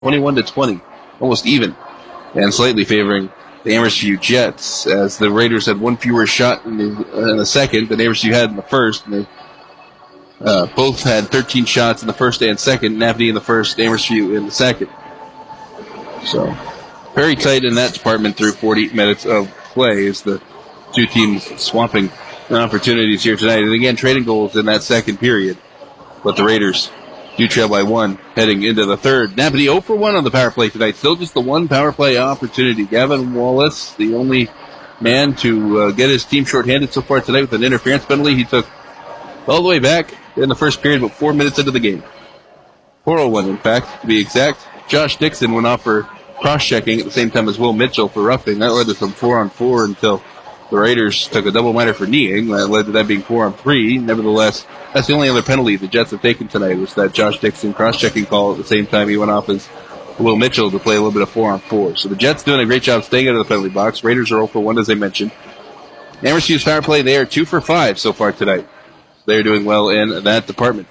21-20, almost even, and slightly favoring the Amherst-View Jets, as the Raiders had one fewer shot in the second than Amherst-View had in the first. And they both had 13 shots in the first and second, Napanee in the first, Amherst-View in the second. So, very tight in that department through 40 minutes of play as the two teams swapping opportunities here tonight. And again, trading goals in that second period. But the Raiders do trail by one heading into the third. Napanee 0 for 1 on the power play tonight. Still just the one power play opportunity. Gavin Wallace, the only man to get his team shorthanded so far tonight with an interference penalty. He took all the way back in the first period, about 4 minutes into the game. 4:01, in fact, to be exact. Josh Dixon went off for cross-checking at the same time as Will Mitchell for roughing. That led to some 4-on-4 until the Raiders took a double minor for kneeing. That led to that being 4-on-3. Nevertheless, that's the only other penalty the Jets have taken tonight, was that Josh Dixon cross-checking call at the same time he went off as Will Mitchell to play a little bit of 4-on-4. So the Jets doing a great job staying out of the penalty box. Raiders are 0 for 1, as I mentioned. Amherst-View's power play, they are 2 for 5 so far tonight. They're doing well in that department.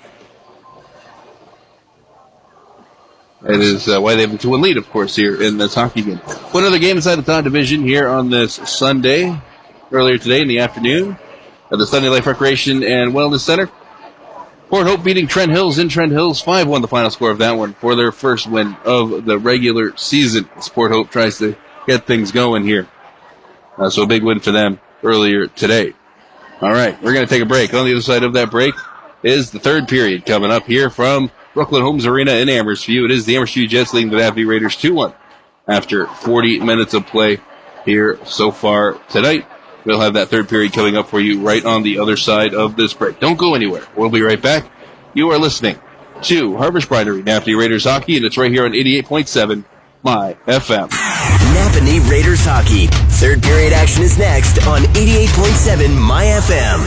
It is why they have the 2-1 lead, of course, here in this hockey game. One other game inside the Todd Division here on this Sunday, earlier today in the afternoon, at the Sunday Life Recreation and Wellness Center. Port Hope beating Trent Hills in Trent Hills. 5-1 the final score of that one for their first win of the regular season. Port Hope tries to get things going here. So a big win for them earlier today. All right, we're going to take a break. On the other side of that break is the third period coming up here from Brooklyn Homes Arena in Amherst-View. It is the Amherst-View Jets leading the Napanee Raiders 2-1 after 40 minutes of play here so far tonight. We'll have that third period coming up for you right on the other side of this break. Don't go anywhere. We'll be right back. You are listening to Harvest Brinery Napanee Raiders Hockey, and it's right here on 88.7 My FM. Napanee Raiders Hockey. Third period action is next on 88.7 My FM.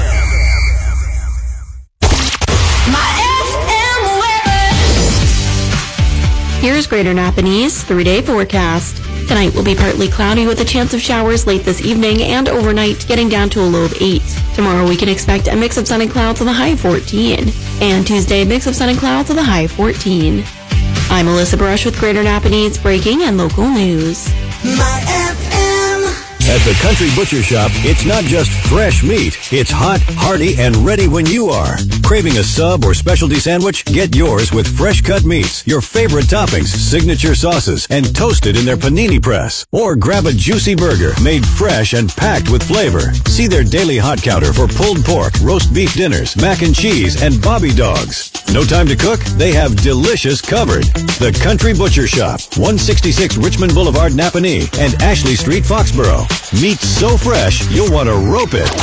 Here's Greater Napanee's 3-day forecast. Tonight will be partly cloudy with a chance of showers late this evening and overnight, getting down to a low of 8. Tomorrow we can expect a mix of sun and clouds with a high of 14. And Tuesday, a mix of sun and clouds with a high of 14. I'm Alyssa Brush with Greater Napanee's breaking and local news. My FM. At the Country Butcher Shop, it's not just fresh meat. It's hot, hearty, and ready when you are. Craving a sub or specialty sandwich? Get yours with fresh cut meats, your favorite toppings, signature sauces, and toasted in their panini press. Or grab a juicy burger made fresh and packed with flavor. See their daily hot counter for pulled pork, roast beef dinners, mac and cheese, and bobby dogs. No time to cook? They have delicious covered. The Country Butcher Shop, 166 Richmond Boulevard, Napanee, and Ashley Street, Foxborough. Meat so fresh, you'll want to rope it.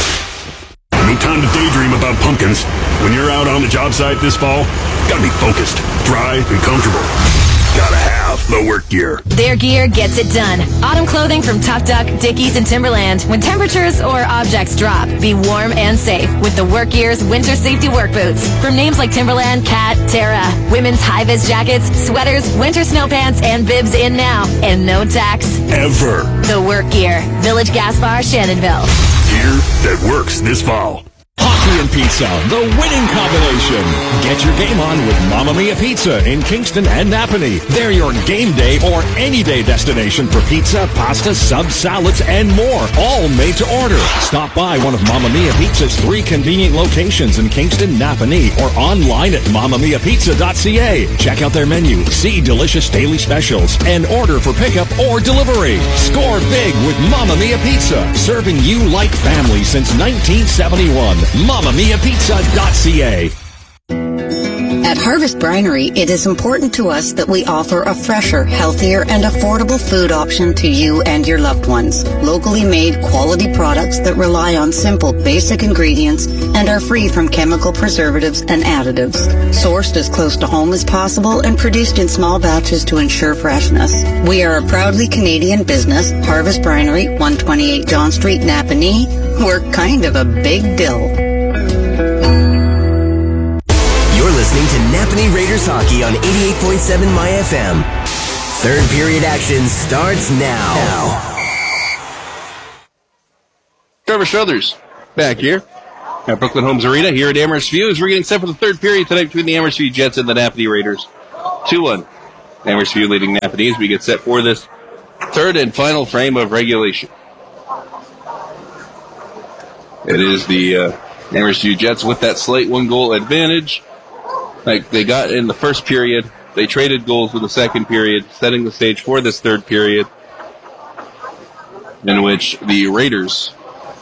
No time to daydream about pumpkins. When you're out on the job site this fall, gotta be focused, dry, and comfortable. Gotta have the work gear. Their gear gets it done. Autumn clothing from Tough Duck, Dickies, and Timberland. When temperatures or objects drop, be warm and safe with the Work Gear's winter safety work boots. From names like Timberland, Cat, Terra, women's high-vis jackets, sweaters, winter snow pants, and bibs in now. And no tax. Ever. The Work Gear. Village Gas Bar, Shannonville. Gear that works this fall. Hockey and pizza, the winning combination. Get your game on with Mamma Mia Pizza in Kingston and Napanee. They're your game day or any day destination for pizza, pasta, subs, salads, and more, all made to order. Stop by one of Mamma Mia Pizza's 3 convenient locations in Kingston, Napanee, or online at mammamiapizza.ca. Check out their menu, see delicious daily specials, and order for pickup or delivery. Score big with Mamma Mia Pizza, serving you like family since 1971. mammamiapizza.ca. At Harvest Brinery, it is important to us that we offer a fresher, healthier, and affordable food option to you and your loved ones. Locally made, quality products that rely on simple, basic ingredients and are free from chemical preservatives and additives. Sourced as close to home as possible and produced in small batches to ensure freshness. We are a proudly Canadian business, Harvest Brinery, 128 John Street, Napanee. We're kind of a big deal. Listening to Napanee Raiders Hockey on 88.7 My FM. Third period action starts now. Trevor Struthers back here at Brooklyn Homes Arena here at Amherst View as we're getting set for the third period tonight between the Amherst View Jets and the Napanee Raiders. 2-1 Amherst View leading Napanee as we get set for this third and final frame of regulation. It is the Amherst View Jets with that slight 1-goal advantage. Like they got in the first period. They traded goals in the second period, setting the stage for this third period, in which the Raiders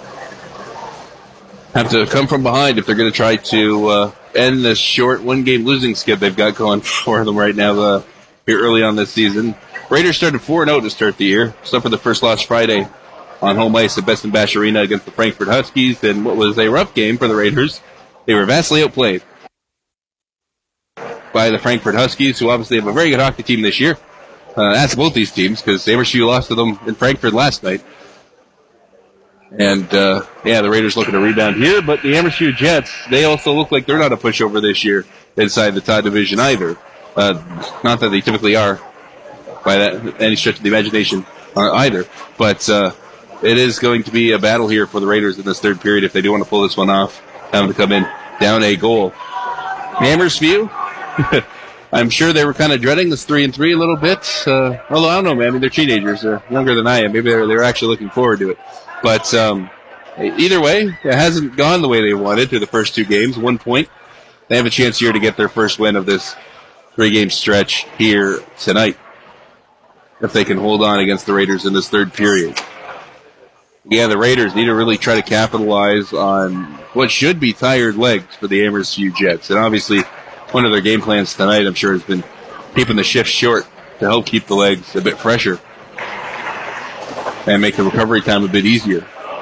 have to come from behind if they're going to try to end this short one-game losing skid they've got going for them right now here early on this season. Raiders started 4-0 to start the year, suffered the first loss Friday on home ice at Best & Bash Arena against the Frankfurt Huskies, and what was a rough game for the Raiders. They were vastly outplayed by the Frankfurt Huskies, who obviously have a very good hockey team this year. Ask both these teams, because Amherst View lost to them in Frankfurt last night. And, the Raiders looking to rebound here, but the Amherst View Jets, they also look like they're not a pushover this year inside the Todd Division either. Not that they typically are by that any stretch of the imagination either, but it is going to be a battle here for the Raiders in this third period if they do want to pull this one off, having to come in down a goal. Amherst View, I'm sure they were kind of dreading this 3-3 a little bit. Although I don't know, man. I mean, they're teenagers. They're younger than I am. Maybe they're actually looking forward to it. But either way, it hasn't gone the way they wanted through the first two games. 1 point. They have a chance here to get their first win of this 3-game stretch here tonight, if they can hold on against the Raiders in this third period. Yeah, the Raiders need to really try to capitalize on what should be tired legs for the Amherst View Jets. And obviously, one of their game plans tonight, I'm sure, has been keeping the shift short to help keep the legs a bit fresher and make the recovery time a bit easier.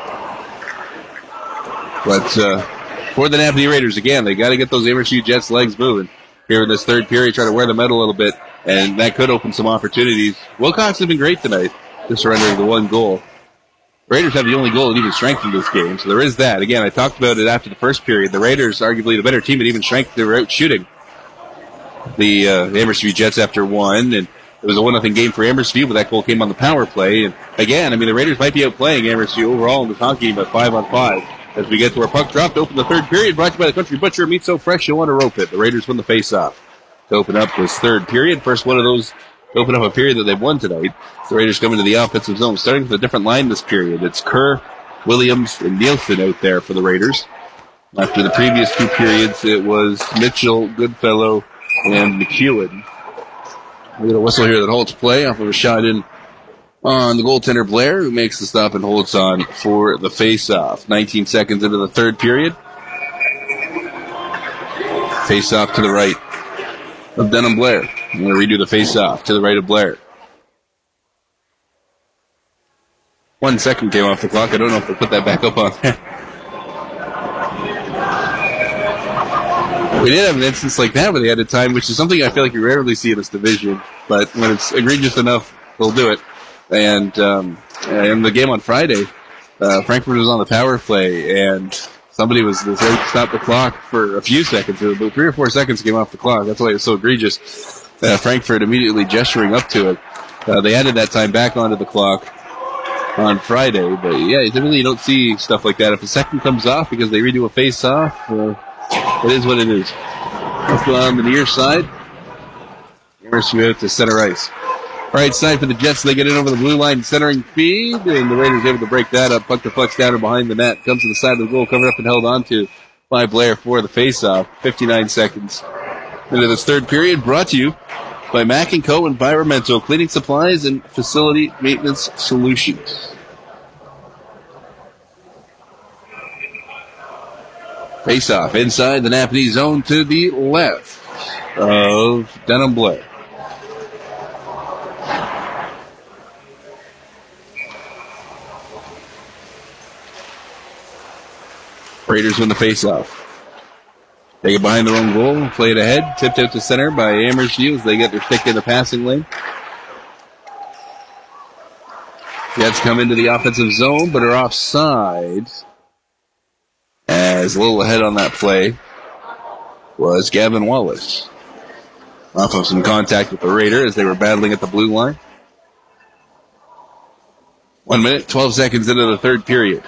But for the Napanee Raiders, again, they got to get those Amherst View Jets legs moving here in this third period, try to wear them out a little bit, and that could open some opportunities. Wilcox has been great tonight, just surrendering the 1 goal. Raiders have the only goal at even strength in this game, so there is that. Again, I talked about it after the first period. The Raiders, arguably the better team at even strength, they were out shooting the Amherst View Jets after 1, and it was a 1-0 game for Amherst View, but that goal came on the power play. And again, I mean, the Raiders might be outplaying Amherst View overall in this hockey game at 5-on-5. As we get to our puck drop to open the third period, brought to you by the Country Butcher. Meat so fresh, you'll want to rope it. The Raiders win the face-off to open up this third period. First one of those to open up a period that they've won tonight. The Raiders come into the offensive zone, starting with a different line this period. It's Kerr, Williams, and Nielsen out there for the Raiders. After the previous 2 periods, it was Mitchell, Goodfellow, and McEwen. We get a whistle here that halts play off of a shot in on the goaltender Blair, who makes the stop and holds on for the face-off. 19 seconds into the third period. Face-off to the right of Denham Blair. I'm going to redo the face-off to the right of Blair. 1 second came off the clock. I don't know if they put that back up on there. We did have an instance like that where they had a time, which is something I feel like you rarely see in this division, but when it's egregious enough, they'll do it. And in the game on Friday, Frankfurt was on the power play, and somebody was ready to stop the clock for a few seconds. About 3 or 4 seconds came off the clock. That's why it was so egregious. Frankfurt immediately gesturing up to it. They added that time back onto the clock on Friday. But, yeah, typically you don't see stuff like that. If a second comes off because they redo a face-off, it is what it is. Let's go on the near side. Amherst View out to center ice. Right side for the Jets. They get in over the blue line, centering feed, and the Raiders able to break that up. Puck deflects down or behind the net. Comes to the side of the goal, covered up and held onto by Blair for the face-off. 59 seconds into this third period, brought to you by Mac & Co. Environmental Cleaning Supplies and Facility Maintenance Solutions. Face-off inside the Napanee zone to the left of Denham Blair. Raiders win the face-off. Take it behind their own goal, play it ahead, tipped out to center by Amherst View as they get their stick in the passing lane. Jets come into the offensive zone, but are offside. As a little ahead on that play was Gavin Wallace. Off of some contact with the Raider as they were battling at the blue line. 1 minute, 12 seconds into the third period.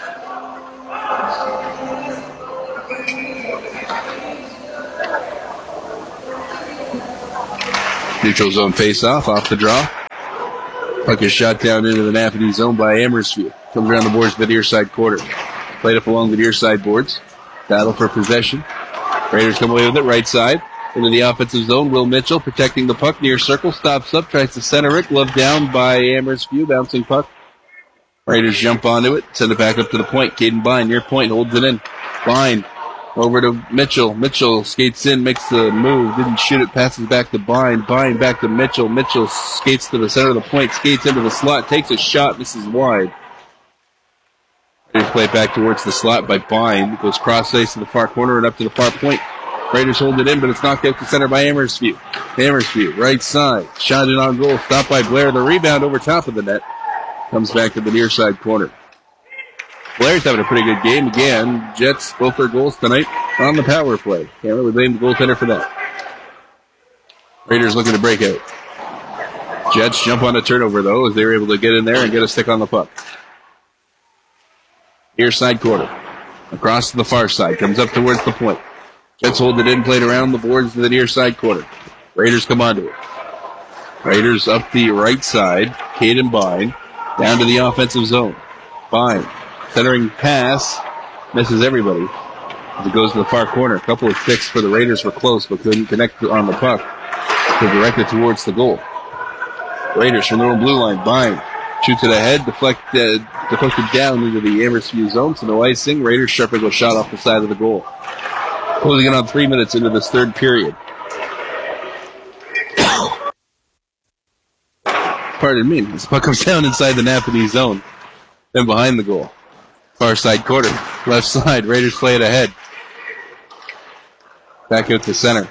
Neutral zone face-off, off the draw. Puck is shot down into the Napanee zone by Amersfoort. Comes around the boards to the near side quarter. Played up along the near side boards. Battle for possession. Raiders come away with it, right side. Into the offensive zone. Will Mitchell protecting the puck near circle. Stops up, tries to center it. Glove down by Amersfoort. Bouncing puck. Raiders jump onto it. Send it back up to the point. Caden Bine near point. Holds it in. Bine over to Mitchell. Mitchell skates in, makes the move. Didn't shoot it. Passes back to Bine. Bine back to Mitchell. Mitchell skates to the center of the point. Skates into the slot. Takes a shot. Misses wide. Raiders play it back towards the slot by Bine. Goes cross ice to the far corner and up to the far point. Raiders hold it in, but it's knocked out to center by Amersfoort. Amersfoort, right side. Shot in on goal. Stopped by Blair. The rebound over top of the net. Comes back to the near side corner. Blair's having a pretty good game again. Jets, both their goals tonight on the power play. Can't really blame the goaltender for that. Raiders looking to break out. Jets jump on a turnover, though, as they were able to get in there and get a stick on the puck. Near side quarter. Across to the far side. Comes up towards the point. Jets hold it in, played around the boards to the near side quarter. Raiders come onto it. Raiders up the right side. Caden Bine down to the offensive zone. Bine. Centering pass. Misses everybody. As it goes to the far corner. A couple of sticks for the Raiders were close, but couldn't connect on the puck to direct it towards the goal. Raiders from their own blue line. Bine shoots it ahead. Deflected down into the Amersfoort zone. So no icing. Raiders sharply go shot off the side of the goal. Closing in on 3 minutes into this third period. Pardon me. This puck comes down inside the Napanee zone. Then behind the goal. Far side quarter. Left side. Raiders play it ahead. Back out to center.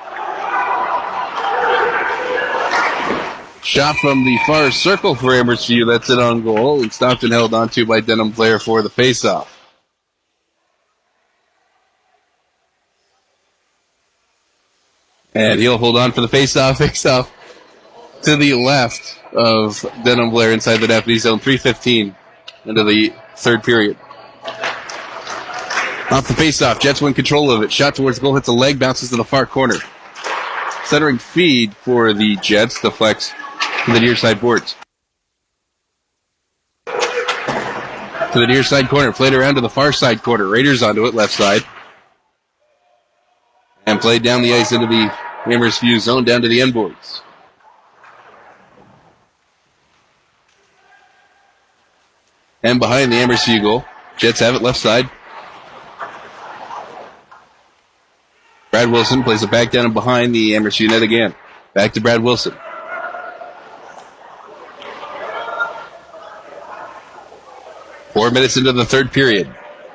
Shot from the far circle for Amersfoort. That's it on goal. And stopped and held onto by Denham Blair for the faceoff. And he'll hold on for the face-off to the left of Denham Blair inside the Napanee zone. 3:15 into the third period. Off the face-off, Jets win control of it. Shot towards the goal, hits a leg, bounces to the far corner. Centering feed for the Jets, deflects to the near side boards. To the near side corner, played around to the far side corner. Raiders onto it, left side. And played down the ice into the Amersfoort zone, down to the end boards. And behind the Amersfoort goal, Jets have it left side. Brad Wilson plays it back down and behind the Amersfoort net again. Back to Brad Wilson. Four minutes into the third period.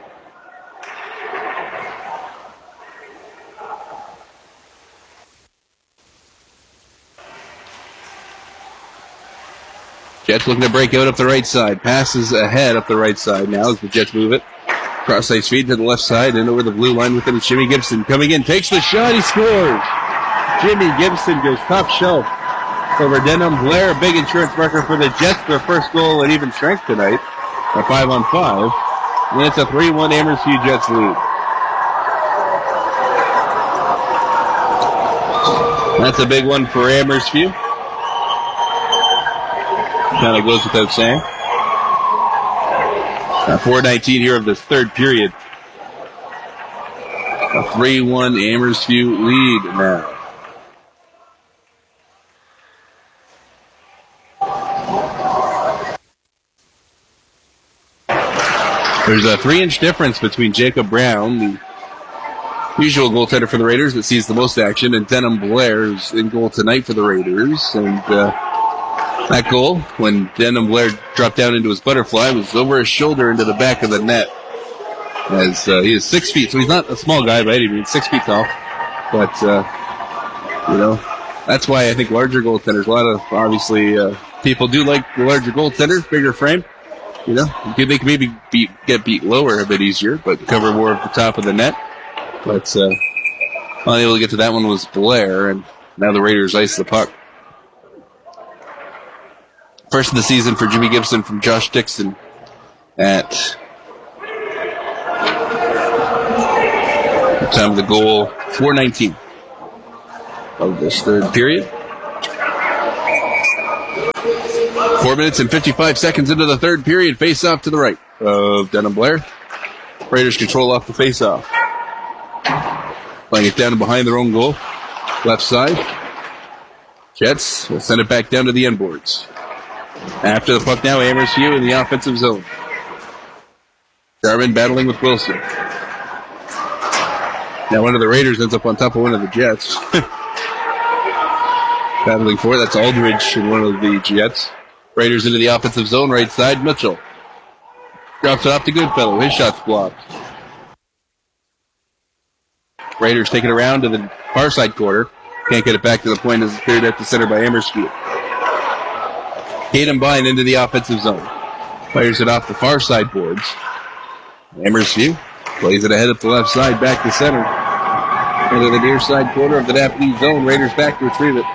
Jets looking to break out up the right side. Passes ahead up the right side now as the Jets move it. Cross ice feed to the left side and over the blue line with it is Jimmy Gibson. Coming in, takes the shot, he scores! Jimmy Gibson goes top shelf over Denham Blair. A big insurance marker for the Jets. Their first goal at even strength tonight. A 5-on-5. And it's a 3-1 Amersfoort Jets lead. That's a big one for Amersfoort. Kind of goes without saying. 4:19 here of this third period. A 3-1 Amersfoort lead now. There's a 3-inch difference between Jacob Brown, the usual goaltender for the Raiders that sees the most action, and Denham Blair, who's in goal tonight for the Raiders. And that goal, when Denham Blair dropped down into his butterfly, was over his shoulder into the back of the net. As he is 6 feet, so he's not a small guy by any means, 6 feet tall. But, that's why I think larger goaltenders, a lot of, obviously, people do like the larger goaltenders, bigger frame. They can maybe get beat lower a bit easier, but cover more of the top of the net. But unable to get to that one was Blair, and now the Raiders ice the puck. First of the season for Jimmy Gibson from Josh Dixon at the time of the goal, 4:19 of this third period. 4 minutes and 55 seconds into the third period. Face off to the right of Denham Blair. Raiders control off the face off. Playing it down behind their own goal. Left side. Jets will send it back down to the end boards. After the puck now, Amersfoort in the offensive zone. Jarman battling with Wilson. Now one of the Raiders ends up on top of one of the Jets. Battling for it. That's Aldridge in one of the Jets. Raiders into the offensive zone, right side. Mitchell drops it off to Goodfellow. His shot's blocked. Raiders take it around to the far side corner. Can't get it back to the point as it's cleared at the center by Amersfoort. Tatum Bine into the offensive zone. Fires it off the far side boards. Amersfoort plays it ahead up the left side, back to center. Into the near side corner of the Napanee zone. Raiders back to retrieve it.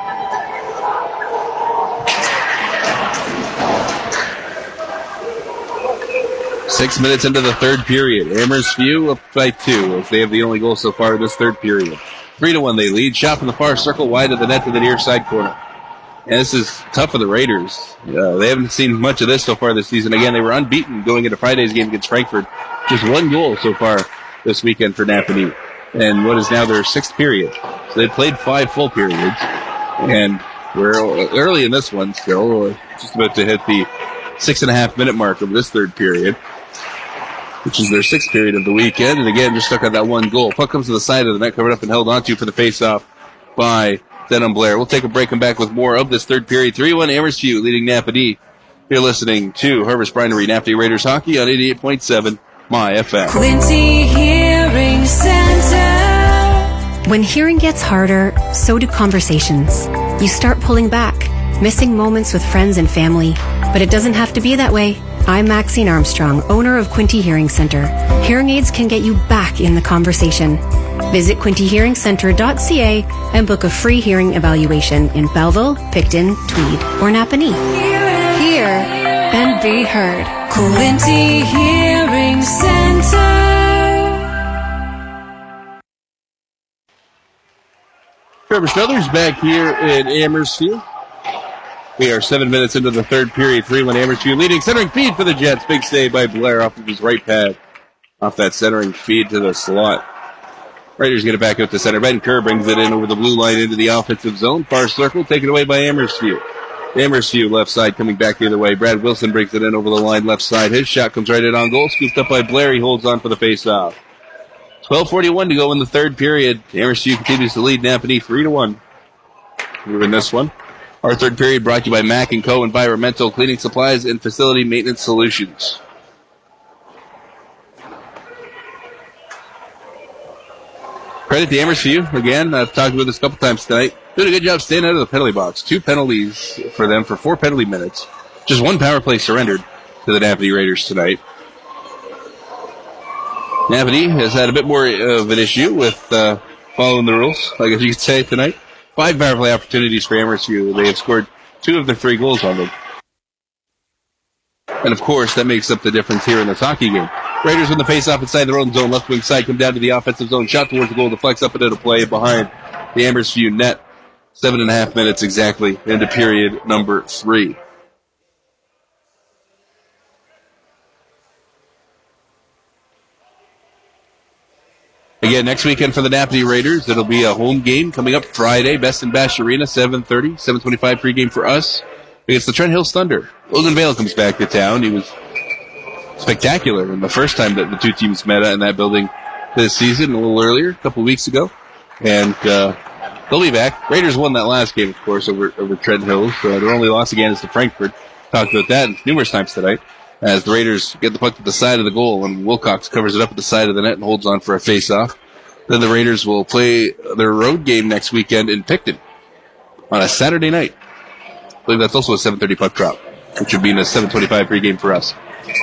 Six minutes into the third period. Amersfoort up by 2 as they have the only goal so far in this third period. 3-1 they lead. Shot from the far circle wide of the net to the near side corner. And this is tough for the Raiders. They haven't seen much of this so far this season. Again, they were unbeaten going into Friday's game against Frankfurt. Just 1 goal so far this weekend for Napanee. And what is now their 6th period. So they played 5 full periods. And we're early in this one still. Just about to hit the 6.5 minute mark of this third period, which is their 6th period of the weekend. And again, just stuck on that 1 goal. Puck comes to the side of the net, covered up and held onto for the face-off by Denham Blair. We'll take a break and back with more of this third period. 3-1 Amersfoort leading Napanee. You're listening to Harvest Brinery Napanee Raiders Hockey on 88.7 My FM. Quinty Hearing Center. When hearing gets harder, so do conversations. You start pulling back, missing moments with friends and family. But it doesn't have to be that way. I'm Maxine Armstrong, owner of Quinty Hearing Center. Hearing aids can get you back in the conversation. Visit quintyhearingcenter.ca and book a free hearing evaluation in Belleville, Picton, Tweed, or Napanee. Hear and be heard. Quinty Hearing Center. Trevor Struthers back here in Amersfoort. We are 7 minutes into the third period. 3-1 Amersfoort leading. Centering feed for the Jets. Big save by Blair off of his right pad. Off that centering feed to the slot. Raiders get it back up to center. Ben Kerr brings it in over the blue line into the offensive zone. Far circle, taken away by Amersfoort. Amersfoort left side coming back the other way. Brad Wilson brings it in over the line left side. His shot comes right in on goal. Scooped up by Blair. He holds on for the face-off. 12:41 to go in the third period. Amersfoort continues to lead Napanee 3-1. We're in this one. Our third period brought to you by Mac & Co. Environmental Cleaning Supplies and Facility Maintenance Solutions. Credit to Amersfoort. Again, I've talked about this a couple times tonight. Doing a good job staying out of the penalty box. 2 penalties for them for 4 penalty minutes. Just 1 power play surrendered to the Napanee Raiders tonight. Napanee has had a bit more of an issue with following the rules, I guess you could say, tonight. 5 power play opportunities for Amersfoort. They have scored 2 of their 3 goals on them. And of course, that makes up the difference here in this hockey game. Raiders win the face-off inside their own zone. Left wing side come down to the offensive zone. Shot towards the goal. Deflects up and into play behind the Amersfoort net. 7.5 minutes exactly into period number 3. Again, next weekend for the Napanee Raiders, it'll be a home game coming up Friday. Best in Bash Arena, 7:30, 7:25 pregame for us against the Trent Hills Thunder. Logan Vale comes back to town. He was spectacular in the first time that the two teams met in that building this season, a little earlier, a couple weeks ago. And they'll be back. Raiders won that last game, of course, over Trent Hills. Their only loss again is to Frankfurt. Talked about that numerous times tonight. As the Raiders get the puck to the side of the goal, and Wilcox covers it up at the side of the net and holds on for a face-off. Then the Raiders will play their road game next weekend in Picton on a Saturday night. I believe that's also a 7:30 puck drop, which would be in a 7:25 pregame for us.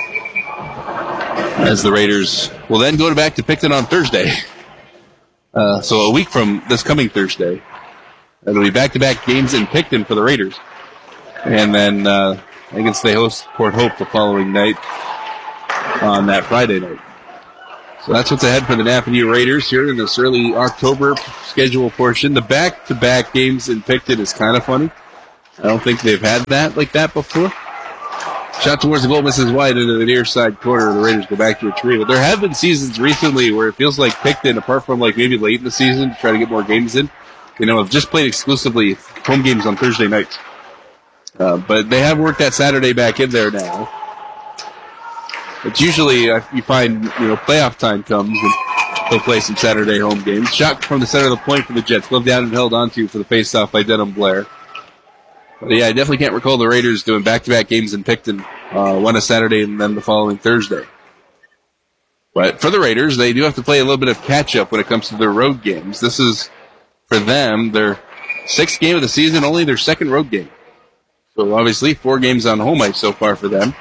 As the Raiders will then go back to Picton on Thursday. So a week from this coming Thursday. It'll be back-to-back games in Picton for the Raiders. And then I guess they host Port Hope the following night on that Friday night. So that's what's ahead for the Napanee Raiders here in this early October schedule portion. The back-to-back games in Picton is kind of funny. I don't think they've had that like that before. Shot towards the goal, misses wide into the near side corner. The Raiders go back to retrieve it. There have been seasons recently where it feels like Picton, apart from like maybe late in the season to try to get more games in, have just played exclusively home games on Thursday nights. But they have worked that Saturday back in there now. It's usually, you find, playoff time comes and they'll play some Saturday home games. Shot from the center of the point for the Jets. Gloved down and held onto for the faceoff by Denham Blair. But yeah, I definitely can't recall the Raiders doing back-to-back games in Picton, one a Saturday and then the following Thursday. But for the Raiders, they do have to play a little bit of catch-up when it comes to their road games. This is, for them, their 6th game of the season, only their 2nd road game. So obviously, 4 games on home ice so far for them.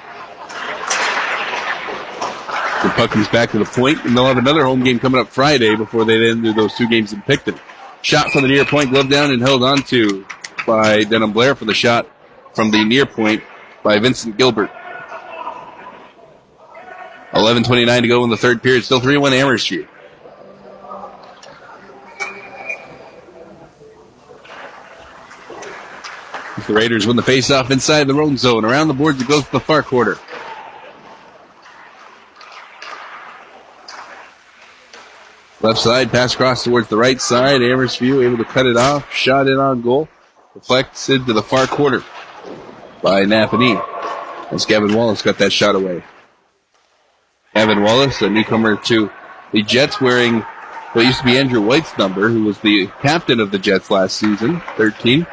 The puck comes back to the point, and they'll have another home game coming up Friday before they then do those 2 games in Picton. Shot from the near point, gloved down and held onto by Denham Blair for the shot from the near point by Vincent Gilbert. 11:29 to go in the third period. Still 3-1 Amersfoort. The Raiders win the faceoff inside the own zone. Around the boards it goes to the far quarter. Left side, pass across towards the right side. Amersfoort able to cut it off. Shot in on goal. Deflected to the far quarter by Napanee. As Gavin Wallace got that shot away. Gavin Wallace, a newcomer to the Jets, wearing what used to be Andrew White's number, who was the captain of the Jets last season, 13.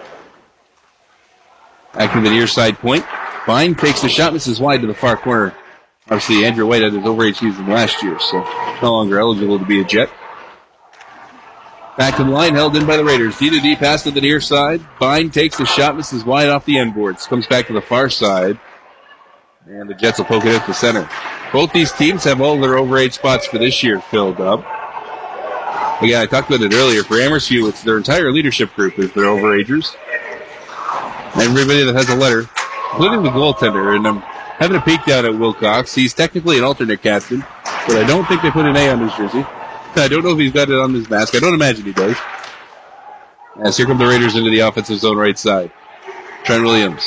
Back to the near side point. Fine takes the shot, misses wide to the far corner. Obviously, Andrew White had his overage season last year, so no longer eligible to be a Jet. Back to the line, held in by the Raiders. D2D pass to the near side. Vine takes the shot, misses wide off the end boards. Comes back to the far side. And the Jets will poke it at the center. Both these teams have all their overage spots for this year filled up. Again, I talked about it earlier. For Amersfoort, it's their entire leadership group is their overagers. Everybody that has a letter, including the goaltender. And I'm having a peek down at Wilcox. He's technically an alternate captain, but I don't think they put an A on his jersey. I don't know if he's got it on his mask. I don't imagine he does. As here come the Raiders into the offensive zone right side. Trent Williams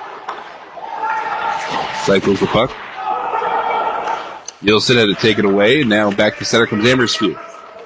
cycles the puck. Nielsen had to take it away, and now back to center comes Amersfoort.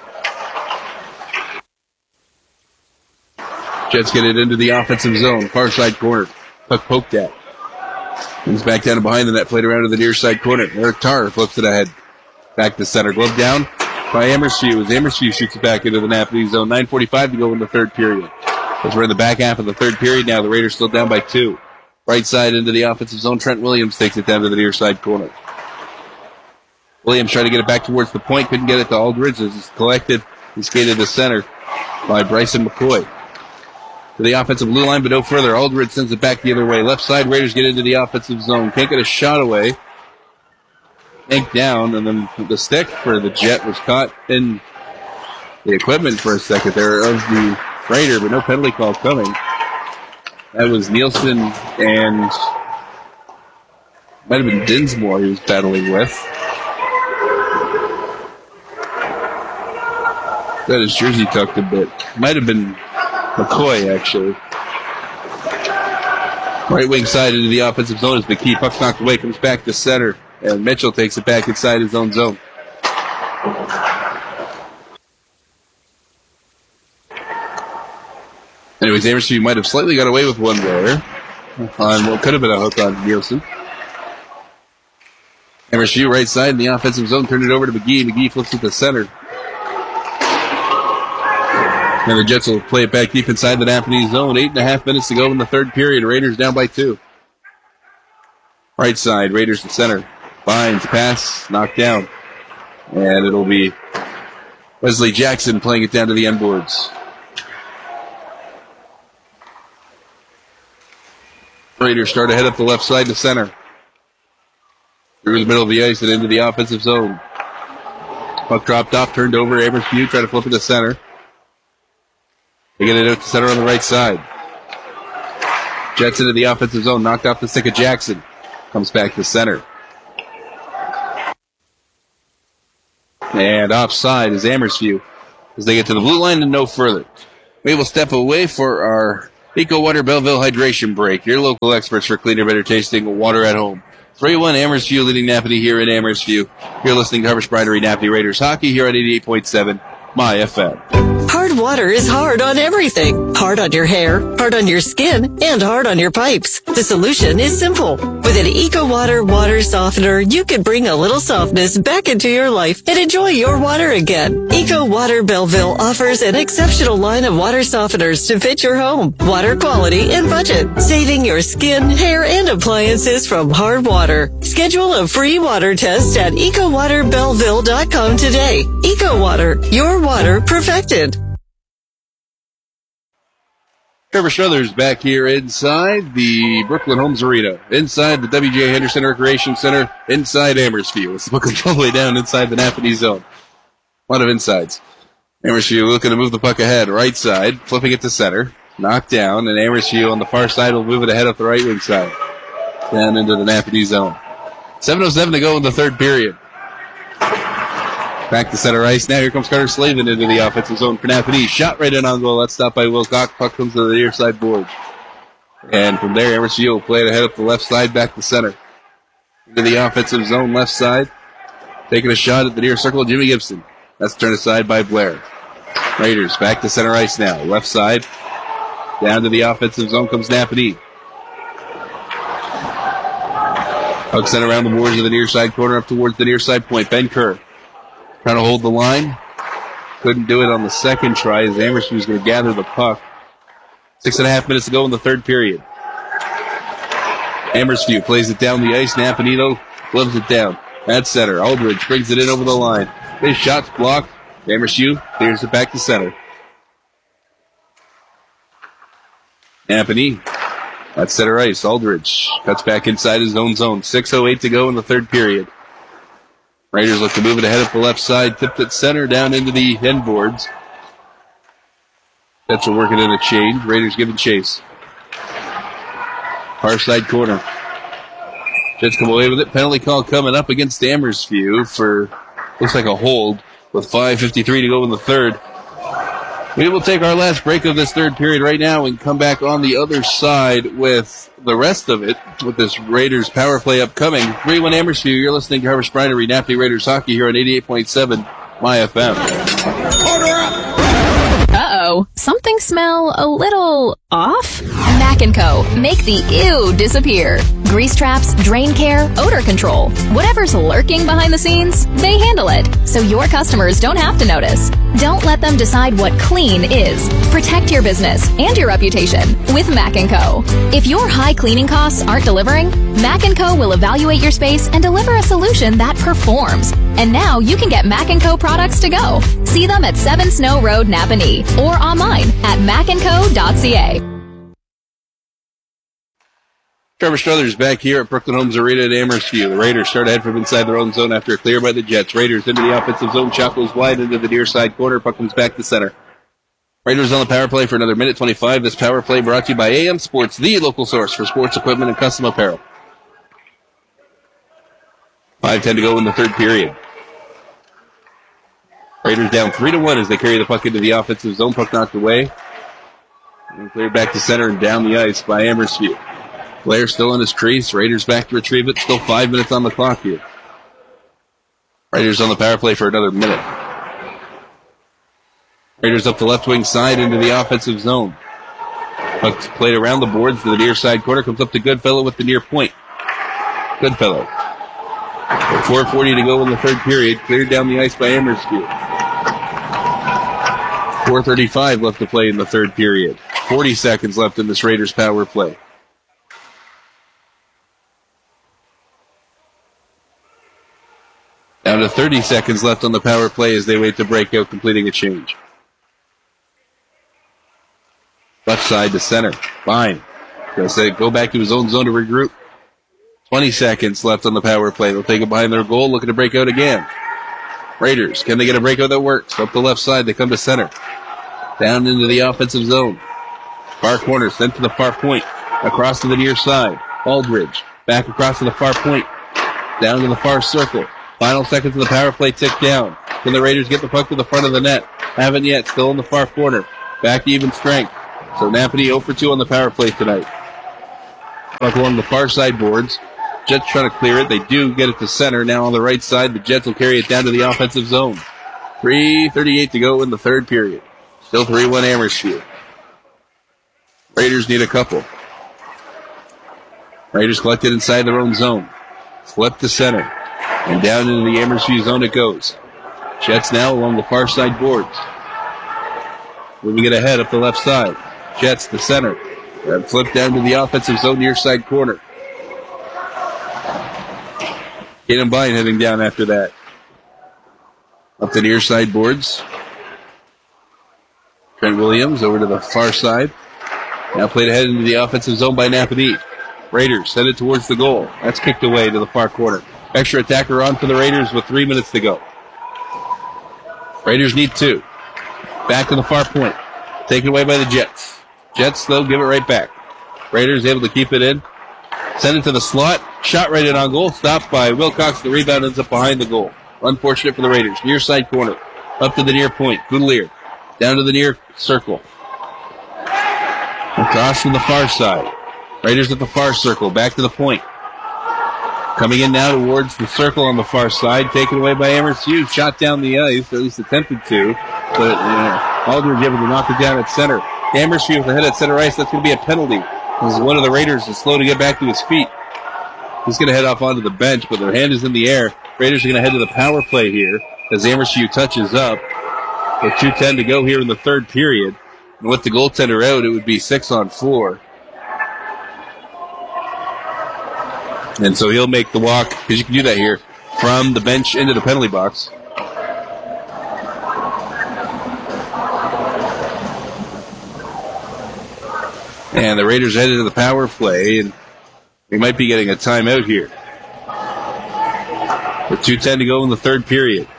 Jets get it into the offensive zone, far side corner. Puck poked at. Comes back down behind the net, played around to the near side corner. Eric Tarr flips it ahead. Back to center, glove down by Amersfoort. As Amersfoort shoots it back into the Napanee zone. 9:45 to go in the third period. As we're in the back half of the third period now, the Raiders still down by 2. Right side into the offensive zone. Trent Williams takes it down to the near side corner. Williams tried to get it back towards the point. Couldn't get it to Aldridge as it's collected and skated to center by Bryson McCoy. To the offensive blue line, but no further. Aldridge sends it back the other way. Left side, Raiders get into the offensive zone. Can't get a shot away. Yanked down, and then the stick for the Jet was caught in the equipment for a second there of the Raider, but no penalty call coming. That was Nielsen and might have been Dinsmore he was battling with. Got his jersey tucked a bit. Might have been McCoy, actually. Right wing side into the offensive zone is McKee. Puck's knocked away, comes back to center, and Mitchell takes it back inside his own zone. Anyways, Amersfoort might have slightly got away with one there on what could have been a hook on Nielsen. Amersfoort right side in the offensive zone, turned it over to McGee. McGee flips it to center. And the Jets will play it back deep inside the Napanee zone. 8.5 minutes to go in the third period. Raiders down by 2. Right side, Raiders to center. Finds pass, knocked down. And it'll be Wesley Jackson playing it down to the end boards. Raiders start to head up the left side to center. Through the middle of the ice and into the offensive zone. Puck dropped off, turned over. Amersfoort try to flip it to center. They get it out to center on the right side. Jets into the offensive zone, knocked off the stick of Jackson. Comes back to center. And offside is Amersfoort as they get to the blue line and no further. We will step away for our Eco Water Belleville Hydration Break, your local experts for cleaner, better tasting water at home. 3-1 Amherst View leading Napanee here in Amherst View. You're listening to Harvest Brinery Napanee Raiders Hockey here on 88.7 My FM. Hard water is hard on everything. Hard on your hair, hard on your skin, and hard on your pipes. The solution is simple. With an Eco Water water softener, you can bring a little softness back into your life and enjoy your water again. Eco Water Belleville offers an exceptional line of water softeners to fit your home, water quality, and budget, saving your skin, hair, and appliances from hard water. Schedule a free water test at ecowaterbelleville.com today. Eco Water, your water perfected. Trevor Struthers back here inside the Brooklyn Homes Arena, inside the W.J. Henderson Recreation Center, inside Amherst View. It's looking all the way down inside the Napanee zone. A lot of insides. Amherst View looking to move the puck ahead, right side, flipping it to center, knocked down, and Amherst View on the far side will move it ahead up the right wing side, down into the Napanee zone. 7:07 to go in the third period. Back to center ice. Now here comes Carter Slavin into the offensive zone for Napanee. Shot right in on goal. That's stopped by Wilcox. Puck comes to the near side boards. And from there, Amherst View will play it ahead up the left side, back to center. Into the offensive zone, left side. Taking a shot at the near circle, Jimmy Gibson. That's turned aside by Blair. Raiders back to center ice now. Left side. Down to the offensive zone comes Napanee. Puck sent around the boards of the near side corner up towards the near side point. Ben Kerr trying to hold the line. Couldn't do it on the second try as Amherst was going to gather the puck. 6.5 minutes to go in the third period. Amherst View plays it down the ice. Napanee gloves it down. At center. Aldridge brings it in over the line. His shot's blocked. Amherst View clears it back to center. Napanee at center ice. Aldridge cuts back inside his own zone. 6:08 to go in the third period. Raiders look to move it ahead up the left side. Tipped it center down into the end boards. That's working in a change. Raiders giving chase. Far side corner. Jets come away with it. Penalty call coming up against Amherst View for, looks like a hold with 5:53 to go in the third. We will take our last break of this third period right now and come back on the other side with the rest of it, with this Raiders power play upcoming. 3-1 Amherst View. You're listening to Harvest Brinery Napanee Raiders Hockey here on 88.7 My FM. Uh-oh. Something smell a little off? Mac & Co. Make the ew disappear. Grease traps, drain care, odor control. Whatever's lurking behind the scenes, they handle it, so your customers don't have to notice. Don't let them decide what clean is. Protect your business and your reputation with Mac & Co. If your high cleaning costs aren't delivering, Mac & Co. will evaluate your space and deliver a solution that performs. And now you can get Mac & Co. products to go. See them at 7 Snow Road, Napanee, or online at macandco.ca. Trevor Struthers back here at Brooklyn Homes Arena at Amherst View. The Raiders start ahead from inside their own zone after a clear by the Jets. Raiders into the offensive zone. Shot goes wide into the near side corner. Puck comes back to center. Raiders on the power play for another minute 25. This power play brought to you by AM Sports, the local source for sports equipment and custom apparel. 5:10 to go in the third period. Raiders down 3-1 as they carry the puck into the offensive zone. Puck knocked away. And cleared back to center and down the ice by Amherst View. Blair still in his crease. Raiders back to retrieve it. Still 5 minutes on the clock here. Raiders on the power play for another minute. Raiders up the left wing side into the offensive zone. Puck's played around the boards to the near side corner. Comes up to Goodfellow with the near point. Goodfellow. 4:40 to go in the third period. Cleared down the ice by Amherst View. 4:35 left to play in the third period. 40 seconds left in this Raiders power play. Down to 30 seconds left on the power play as they wait to break out, completing a change. Left side to center. Fine. Go back to his own zone to regroup. 20 seconds left on the power play. They'll take it behind their goal, looking to break out again. Raiders, can they get a breakout that works? Up the left side, they come to center. Down into the offensive zone. Far corner, sent to the far point. Across to the near side. Aldridge, back across to the far point. Down to the far circle. Final seconds of the power play tick down. Can the Raiders get the puck to the front of the net? Haven't yet. Still in the far corner. Back to even strength. So Napanee 0 for 2 on the power play tonight. Puck along the far side boards. Jets trying to clear it. They do get it to center. Now on the right side, the Jets will carry it down to the offensive zone. 3:38 to go in the third period. Still 3-1 Amherstfield. Raiders need a couple. Raiders collected inside their own zone. Flip to center. And down into the Amherstfield zone it goes. Jets now along the far side boards. Moving it ahead up the left side. Jets to center. And flip down to the offensive zone near side corner. Caden Bine heading down after that. Up the near side boards. Trent Williams over to the far side. Now played ahead into the offensive zone by Napanee. Raiders send it towards the goal. That's kicked away to the far corner. Extra attacker on for the Raiders with 3 minutes to go. Raiders need 2. Back to the far point. Taken away by the Jets. Jets, though, give it right back. Raiders able to keep it in. Send it to the slot. Shot right in on goal. Stopped by Wilcox. The rebound ends up behind the goal. Unfortunate for the Raiders. Near side corner. Up to the near point. Goodlear. Down to the near circle. Across from the far side. Raiders at the far circle. Back to the point. Coming in now towards the circle on the far side. Taken away by Amherst. Shot down the ice. At least attempted to. But Aldridge able to knock it down at center. Amherst with the head at center ice. That's going to be a penalty. As one of the Raiders is slow to get back to his feet. He's going to head off onto the bench, but their hand is in the air. Raiders are going to head to the power play here as Amherst touches up. With 2:10 to go here in the third period. And with the goaltender out, it would be 6-on-4. And so he'll make the walk, because you can do that here, from the bench into the penalty box. And the Raiders headed to the power play, and we might be getting a timeout here. With 2:10 to go in the third period.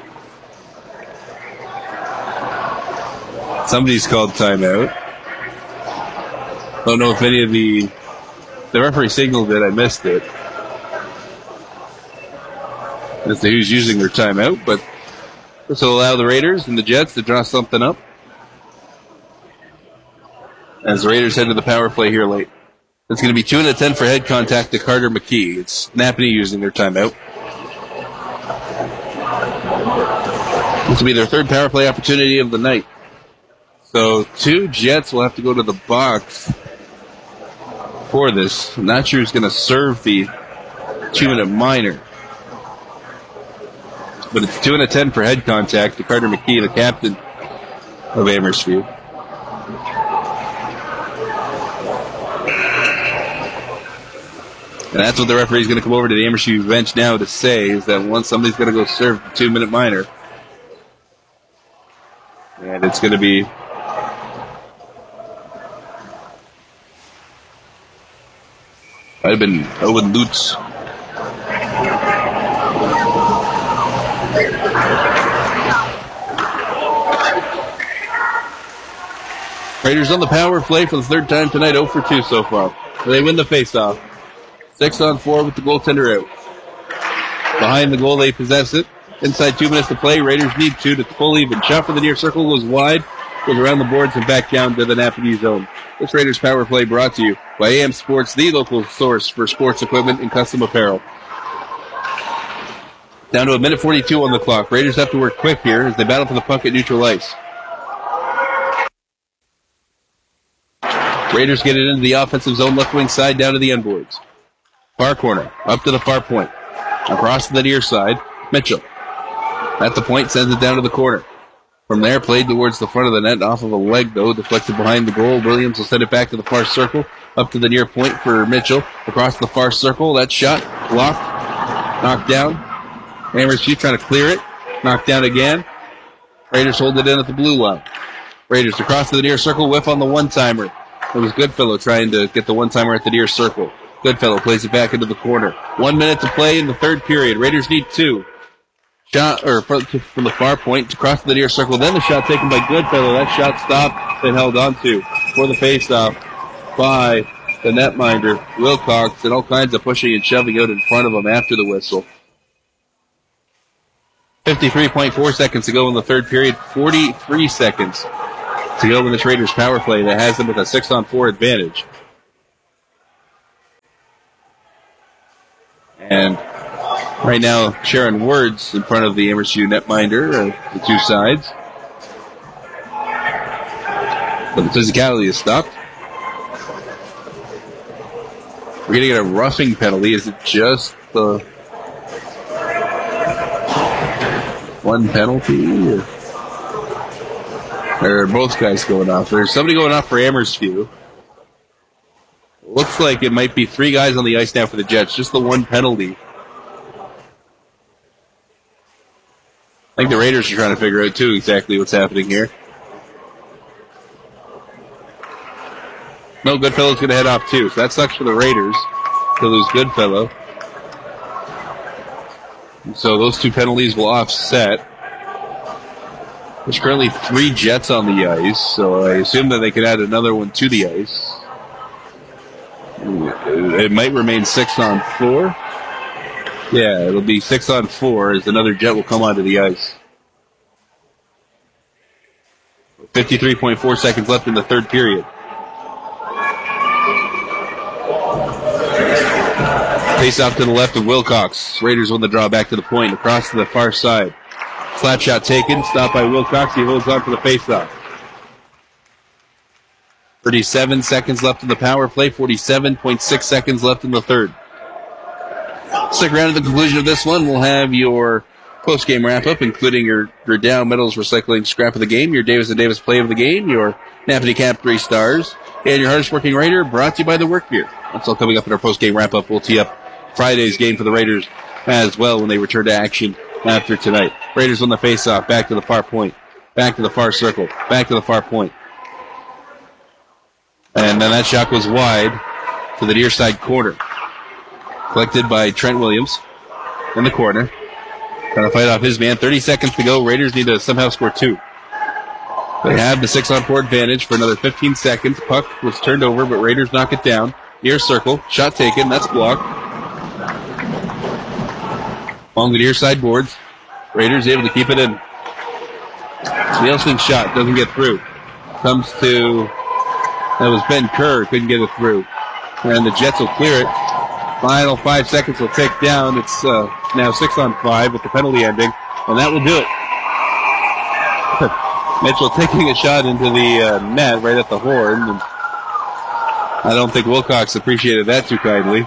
Somebody's called timeout. Don't know if any of the referee signaled it. I missed it. As to who's using their timeout, but this will allow the Raiders and the Jets to draw something up. As the Raiders head to the power play here late. It's going to be 2-10 for head contact to Carter McKee. It's Napanee using their timeout. This will be their third power play opportunity of the night. So 2 Jets will have to go to the box for this. I'm not sure who's going to serve the 2-minute minor. But it's 2-10 for head contact to Carter McKee, the captain of Amherstfield. And that's what the referee's going to come over to the Amherstfield bench now to say, is that once somebody's going to go serve the 2-minute minor. And it's going to be might have been Owen Lutz. Raiders on the power play for the third time tonight, 0 for 2 so far. They win the faceoff. 6-on-4 with the goaltender out. Behind the goal, they possess it. Inside 2 minutes to play. Raiders need 2 to pull even. Shot for the near circle goes wide. Goes around the boards and back down to the Napanee zone. This Raiders power play brought to you by AM Sports, the local source for sports equipment and custom apparel. Down to 1:42 on the clock. Raiders have to work quick here as they battle for the puck at neutral ice. Raiders get it into the offensive zone, left wing side, down to the end boards. Far corner, up to the far point. Across to the near side, Mitchell. At the point, sends it down to the corner. From there, played towards the front of the net, off of a leg, though, deflected behind the goal. Williams will send it back to the far circle, up to the near point for Mitchell. Across the far circle, that shot, blocked, knocked down. Amherst trying to clear it, knocked down again. Raiders hold it in at the blue line. Raiders across to the near circle, whiff on the one-timer. It was Goodfellow trying to get the one-timer at the near circle. Goodfellow plays it back into the corner. 1 minute to play in the third period. Raiders need 2. Shot from the far point to cross the near circle. Then the shot taken by Goodfellow. That shot stopped and held on to for the faceoff by the netminder, Wilcox, and all kinds of pushing and shoving out in front of him after the whistle. 53.4 seconds to go in the third period. 43 seconds to go in this Raiders power play that has them with a 6-on-4 advantage. And right now, Sharon Words in front of the Amherst U netminder, the two sides. But the physicality is stopped. We're going to get a roughing penalty. Is it just the one penalty? Or are both guys going off? There's somebody going off for Amherst U. Looks like it might be 3 guys on the ice now for the Jets. Just the one penalty. I think the Raiders are trying to figure out, too, exactly what's happening here. No, Goodfellow's going to head off, too. So that sucks for the Raiders to lose Goodfellow. So those 2 penalties will offset. There's currently 3 Jets on the ice, so I assume that they could add another one to the ice. It might remain 6-on-4. Yeah, it'll be 6-on-4 as another Jet will come onto the ice. 53.4 seconds left in the third period. Face off to the left of Wilcox. Raiders win the draw back to the point, across to the far side. Slap shot taken, stopped by Wilcox. He holds on for the face-off. 37 seconds left in the power play, 47.6 seconds left in the third. Stick around at the conclusion of this one. We'll have your post-game wrap-up, including your Dow Metals Recycling Scrap of the Game, your Davis & Davis Play of the Game, your Napanee Cap 3 Stars, and your hardest working Raider, brought to you by the Work Beer. That's all coming up in our post-game wrap-up. We'll tee up Friday's game for the Raiders as well when they return to action after tonight. Raiders on the face-off, back to the far point, back to the far circle, back to the far point. And then that shot goes wide to the near side corner. Collected by Trent Williams in the corner. Trying to fight off his man. 30 seconds to go. Raiders need to somehow score 2. They have the 6-on-4 advantage for another 15 seconds. Puck was turned over, but Raiders knock it down. Near circle. Shot taken. That's blocked. Along the near side boards. Raiders able to keep it in. Nielsen's shot doesn't get through. Comes to, that was Ben Kerr, couldn't get it through. And the Jets will clear it. Final 5 seconds will take down. It's now 6-on-5 with the penalty ending. And that will do it. Mitchell taking a shot into the net right at the horn. And I don't think Wilcox appreciated that too kindly.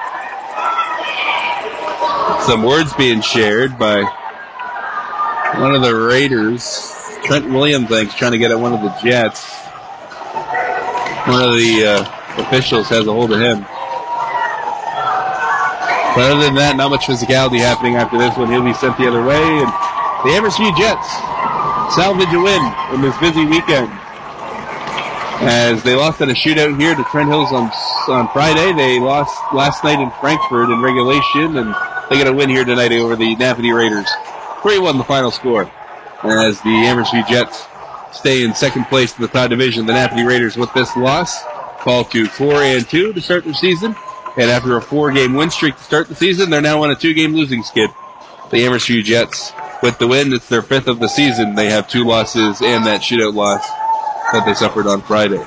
Some words being shared by one of the Raiders. Trent Williams, thanks, trying to get at one of the Jets. One of the officials has a hold of him. But other than that, not much physicality happening after this one. He'll be sent the other way. And the Amherst U Jets salvage a win in this busy weekend. As they lost at a shootout here to Trent Hills on Friday. They lost last night in Frankfurt in regulation, and they get a win here tonight over the Napanee Raiders. 3-1 the final score. As the Amherst U Jets stay in second place in the Todd Division, the Napanee Raiders with this loss fall to 4-2 to start their season. And after a 4-game win streak to start the season, they're now on a 2-game losing skid. The Amherst U Jets, with the win, it's their 5th of the season. They have 2 losses and that shootout loss that they suffered on Friday.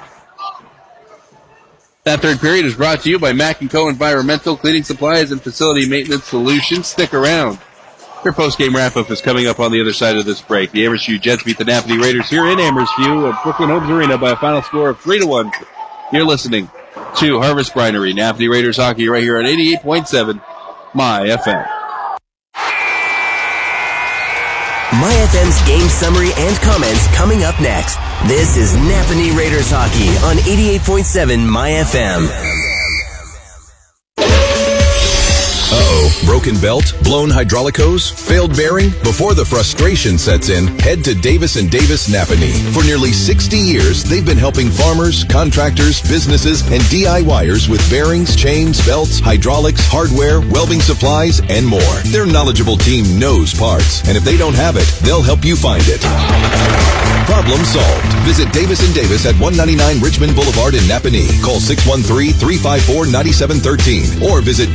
That third period is brought to you by Mac & Co. Environmental Cleaning Supplies and Facility Maintenance Solutions. Stick around. Their post-game wrap-up is coming up on the other side of this break. The Amherst U Jets beat the Napanee Raiders here in Amherst U at Brooklyn Homes Arena by a final score of 3-1. You're listening to Harvest Brinery, Napanee Raiders hockey right here on 88.7 My FM. My FM's game summary and comments coming up next. This is Napanee Raiders hockey on 88.7 My FM. Uh-oh. Broken belt? Blown hydraulic hose? Failed bearing? Before the frustration sets in, head to Davis & Davis Napanee. For nearly 60 years, they've been helping farmers, contractors, businesses, and DIYers with bearings, chains, belts, hydraulics, hardware, welding supplies, and more. Their knowledgeable team knows parts, and if they don't have it, they'll help you find it. Problem solved. Visit Davis & Davis at 199 Richmond Boulevard in Napanee. Call 613-354-9713 or visit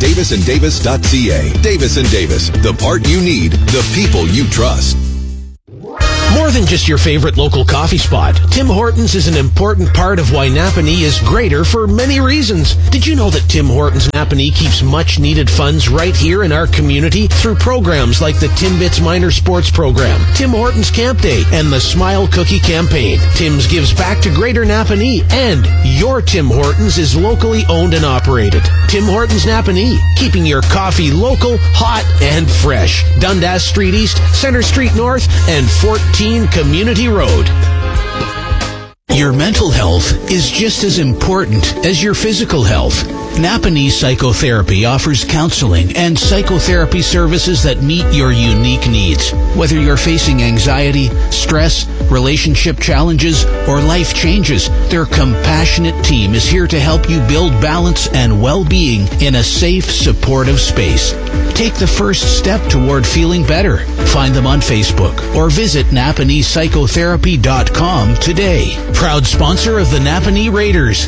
davisanddavis.ca. Davis & Davis, the part you need, the people you trust. More than just your favorite local coffee spot, Tim Hortons is an important part of why Napanee is greater for many reasons. Did you know that Tim Hortons Napanee keeps much-needed funds right here in our community through programs like the Timbits Minor Sports Program, Tim Hortons Camp Day, and the Smile Cookie Campaign? Tim's gives back to Greater Napanee, and your Tim Hortons is locally owned and operated. Tim Hortons Napanee, keeping your coffee local, hot, and fresh. Dundas Street East, Center Street North, and 14 Community Road. Your mental health is just as important as your physical health. Napanee Psychotherapy offers counseling and psychotherapy services that meet your unique needs. Whether you're facing anxiety, stress, relationship challenges, or life changes, their compassionate team is here to help you build balance and well-being in a safe, supportive space. Take the first step toward feeling better. Find them on Facebook or visit NapaneePsychotherapy.com today. Proud sponsor of the Napanee Raiders.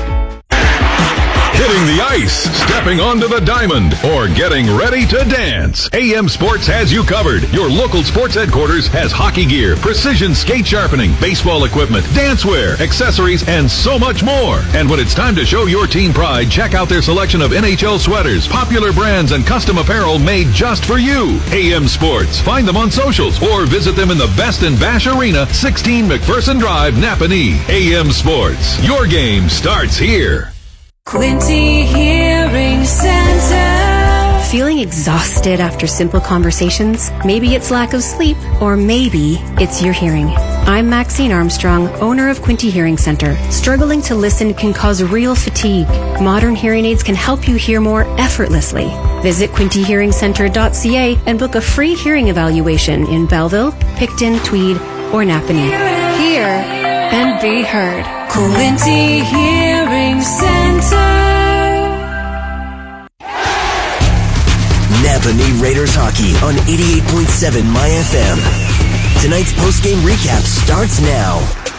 Hitting the ice, stepping onto the diamond, or getting ready to dance. AM Sports has you covered. Your local sports headquarters has hockey gear, precision skate sharpening, baseball equipment, dancewear, accessories, and so much more. And when it's time to show your team pride, check out their selection of NHL sweaters, popular brands, and custom apparel made just for you. AM Sports. Find them on socials or visit them in the Best in Bash Arena, 16 McPherson Drive, Napanee. AM Sports. Your game starts here. Quinty Hearing Center. Feeling exhausted after simple conversations? Maybe it's lack of sleep, or maybe it's your hearing. I'm Maxine Armstrong, owner of Quinty Hearing Center. Struggling to listen can cause real fatigue. Modern hearing aids can help you hear more effortlessly. Visit quintyhearingcenter.ca and book a free hearing evaluation in Belleville, Picton, Tweed, or Napanee. Hear and be heard. Quinty Hearing Center. Napanee Raiders hockey on 88.7 My FM. Tonight's post-game recap starts now.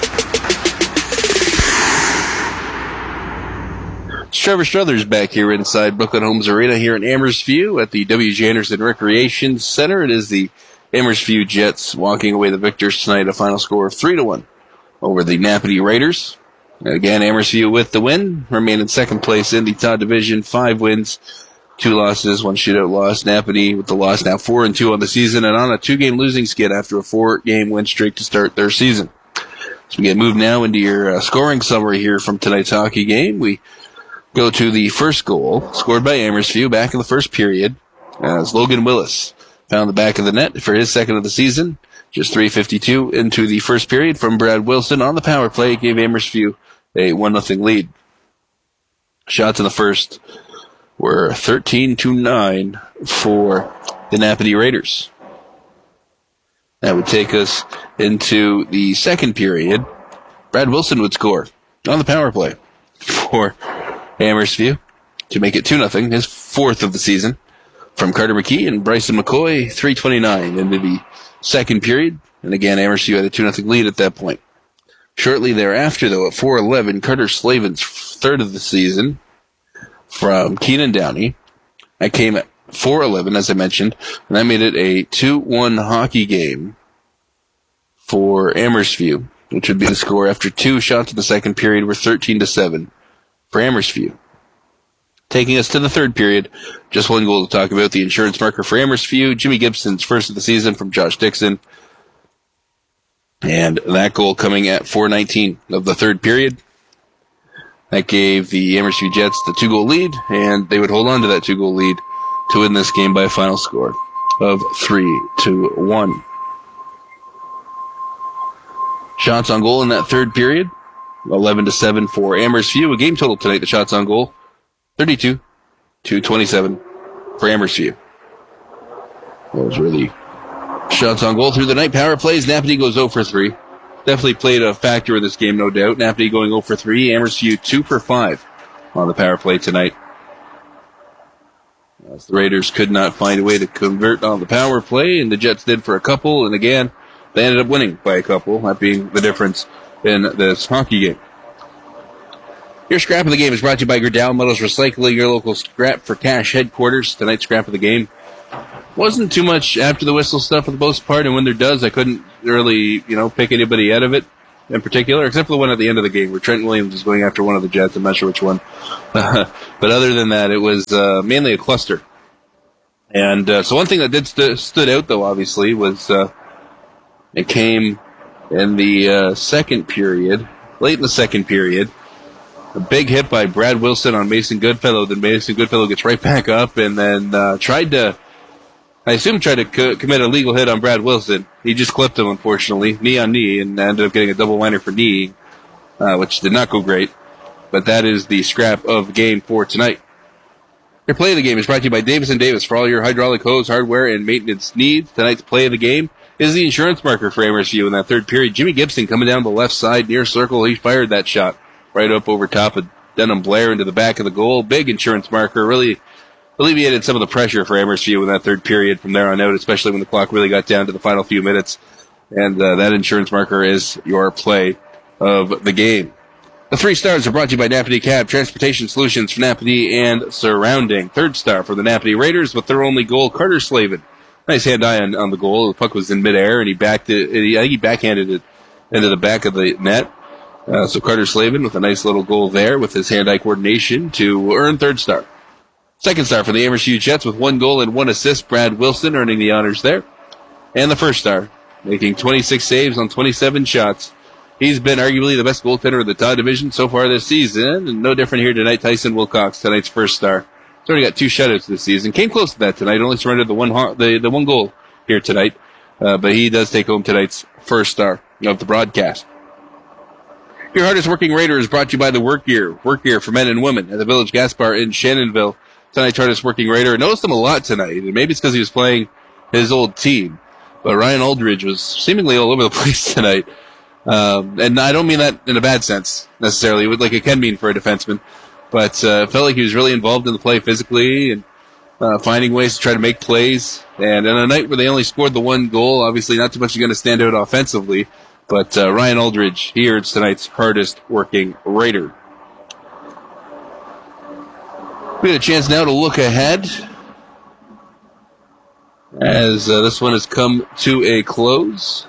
It's Trevor Struthers back here inside Brooklyn Homes Arena here in Amherstview at the W.J. Anderson Recreation Center. It is the Amherstview Jets walking away the victors tonight, a final score of 3-1 over the Napanee Raiders. Again, Amherstview with the win, remain in second place in the Todd Division, 5 wins, 2 losses, 1 shootout loss. Napanee with the loss now 4-2 on the season and on a 2-game losing skid after a 4-game win streak to start their season. So we get moved now into your scoring summary here from tonight's hockey game. We go to the first goal, scored by Amherstview back in the first period, as Logan Willis found the back of the net for his second of the season. Just 3:52 into the first period from Brad Wilson on the power play, gave Amherstview a 1-0 lead. Shots in the first were 13-9 for the Napanee Raiders. That would take us into the second period. Brad Wilson would score on the power play for Amherstview to make it 2-0, his 4th of the season, from Carter McKee and Bryson McCoy, 3:29 into the second period. And again, Amherstview had a 2-0 lead at that point. Shortly thereafter, though, at 4:11, Carter Slavin's 3rd of the season from Keenan Downey. That came at 4:11, as I mentioned, and that made it a 2-1 hockey game for Amherstview, which would be the score after 2 shots in the second period were 13-7 for Amherstview. Taking us to the third period, just 1 goal to talk about, the insurance marker for Amherstview, Jimmy Gibson's 1st of the season from Josh Dixon. And that goal coming at 4:19 of the third period. That gave the Amherstview Jets the 2-goal lead, and they would hold on to that 2-goal lead to win this game by a final score of 3-1. Shots on goal in that third period, 11-7 for Amherstview. A game total tonight, the shots on goal, 32-27 for Amherstview. Those were the shots on goal through the night. Power plays, Napanee goes 0 for 3. Definitely played a factor in this game, no doubt. Napanee going 0 for 3. Amherstview 2 for 5 on the power play tonight. As the Raiders could not find a way to convert on the power play, and the Jets did for a couple, and again, they ended up winning by a couple, that being the difference in this hockey game. Your scrap of the game is brought to you by Gerdau Metals Recycling, your local scrap for cash headquarters. Tonight's scrap of the game wasn't too much after the whistle stuff for the most part, and when there does, I couldn't really, pick anybody out of it in particular, except for the one at the end of the game where Trent Williams was going after one of the Jets. I'm not sure which one. But other than that, it was mainly a cluster. And so one thing that did stood out, though, obviously, was it came in the second period, late in the second period. A big hit by Brad Wilson on Mason Goodfellow. Then Mason Goodfellow gets right back up and then tried to commit a legal hit on Brad Wilson. He just clipped him, unfortunately, knee on knee, and ended up getting a double whiner for knee, which did not go great. But that is the scrap of the game for tonight. Your play of the game is brought to you by Davis & Davis for all your hydraulic hose, hardware, and maintenance needs. Tonight's play of the game is the insurance marker for Amherst U in that third period. Jimmy Gibson coming down the left side near circle. He fired that shot right up over top of Denham Blair into the back of the goal. Big insurance marker. Really alleviated some of the pressure for Amherst U in that third period from there on out, especially when the clock really got down to the final few minutes. And that insurance marker is your play of the game. The 3 stars are brought to you by Napanee Cab Transportation Solutions for Napanee and surrounding. 3rd star for the Napanee Raiders with their only goal, Carter Slavin. Nice hand-eye on the goal. The puck was in midair, and I think he backhanded it into the back of the net. So Carter Slavin with a nice little goal there with his hand-eye coordination to earn 3rd star. 2nd star for the Amherst U Jets with 1 goal and 1 assist, Brad Wilson earning the honors there. And the 1st star, making 26 saves on 27 shots. He's been arguably the best goaltender of the Todd division so far this season, and no different here tonight. Tyson Wilcox, tonight's 1st star. He's already got 2 shutouts this season. Came close to that tonight. Only surrendered the one goal here tonight, but he does take home tonight's 1st star of the broadcast. Your hardest working Raider is brought to you by the Work Gear. Work Gear for men and women at the Village Gas Bar in Shannonville. Tonight's hardest working Raider. I noticed him a lot tonight, and maybe it's because he was playing his old team. But Ryan Aldridge was seemingly all over the place tonight. And I don't mean that in a bad sense, necessarily, like it can mean for a defenseman. But felt like he was really involved in the play physically and finding ways to try to make plays. And on a night where they only scored the 1 goal, obviously not too much is going to stand out offensively. But Ryan Aldridge, he earns tonight's hardest working Raider. We get a chance now to look ahead as this one has come to a close.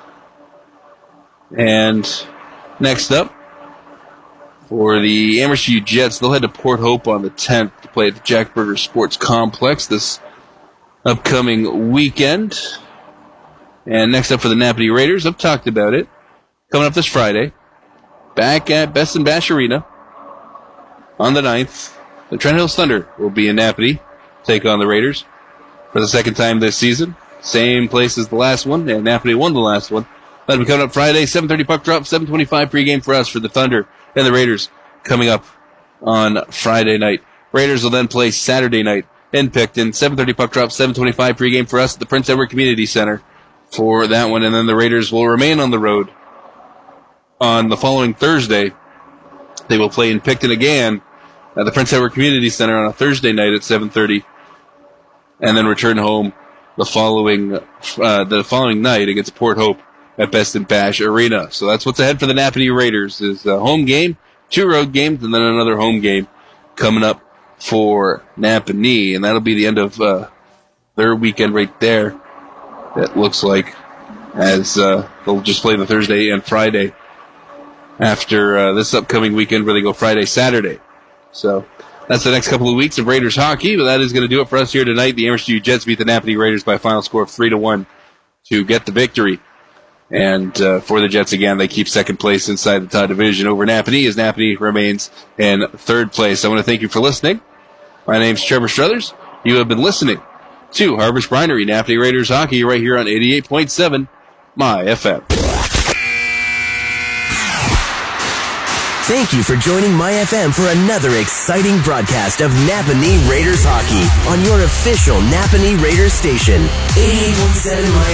And next up, for the Amherst U Jets, they'll head to Port Hope on the 10th to play at the Jack Berger Sports Complex this upcoming weekend. And next up for the Napanee Raiders, I've talked about it, coming up this Friday, back at Best & Bash Arena on the 9th. The Trent Hills Thunder will be in Napanee, take on the Raiders for the 2nd time this season. Same place as the last one, and Napanee won the last one. That'll be coming up Friday, 7:30 puck drop, 7:25 pregame for us for the Thunder and the Raiders coming up on Friday night. Raiders will then play Saturday night in Picton, 7:30 puck drop, 7:25 pregame for us at the Prince Edward Community Center for that one. And then the Raiders will remain on the road on the following Thursday. They will play in Picton again at the Prince Edward Community Center on a Thursday night at 7:30, and then return home the following night against Port Hope at Best & Bash Arena. So that's what's ahead for the Napanee Raiders, is a home game, 2 road games, and then another home game coming up for Napanee. And that'll be the end of their weekend right there, it looks like, as they'll just play the Thursday and Friday after this upcoming weekend where they go Friday, Saturday. So that's the next couple of weeks of Raiders hockey, but that is going to do it for us here tonight. The Amherst U Jets beat the Napanee Raiders by a final score of 3-1 to get the victory. And for the Jets, again, they keep 2nd place inside the Todd division over Napanee, as Napanee remains in 3rd place. I want to thank you for listening. My name's Trevor Struthers. You have been listening to Harvest Brinery Napanee Raiders hockey right here on 88.7 My FM. Thank you for joining My FM for another exciting broadcast of Napanee Raiders hockey on your official Napanee Raiders station, 88.7 My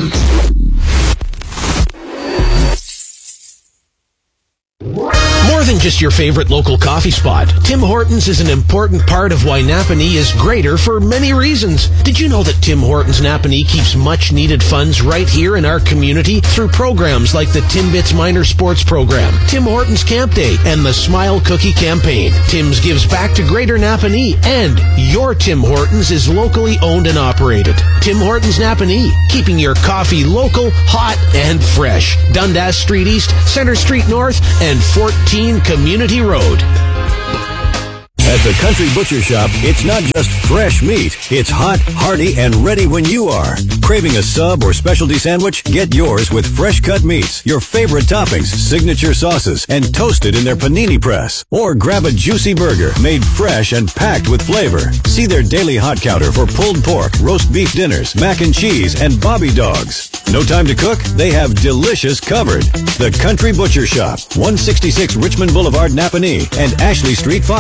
FM. More than just your favorite local coffee spot, Tim Hortons is an important part of why Napanee is greater for many reasons. Did you know that Tim Hortons Napanee keeps much needed funds right here in our community through programs like the Timbits Minor Sports Program, Tim Hortons Camp Day, and the Smile Cookie Campaign? Tim's gives back to Greater Napanee, and your Tim Hortons is locally owned and operated. Tim Hortons Napanee, keeping your coffee local, hot, and fresh. Dundas Street East, Center Street North, and 14 Community Road. At the Country Butcher Shop, it's not just fresh meat. It's hot, hearty, and ready when you are. Craving a sub or specialty sandwich? Get yours with fresh cut meats, your favorite toppings, signature sauces, and toasted in their panini press. Or grab a juicy burger made fresh and packed with flavor. See their daily hot counter for pulled pork, roast beef dinners, mac and cheese, and bobby dogs. No time to cook? They have delicious covered. The Country Butcher Shop, 166 Richmond Boulevard, Napanee, and Ashley Street 5.